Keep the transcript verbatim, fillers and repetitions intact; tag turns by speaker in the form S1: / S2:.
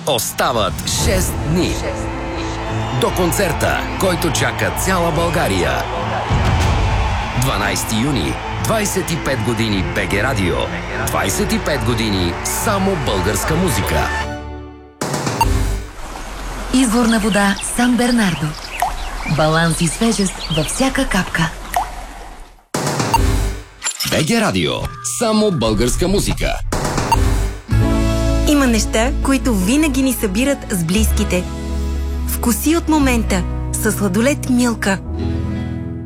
S1: Остават шест дни до концерта, който чака цяла България. дванайсети юни, двайсет и пет години БГ Радио. двайсет и пет години само българска музика.
S2: Изворна вода Сан Бернардо. Баланс и свежест във всяка капка.
S1: БГ Радио. Само българска музика.
S3: Има неща, които винаги ни събират с близките. Вкуси от момента със сладолед Милка.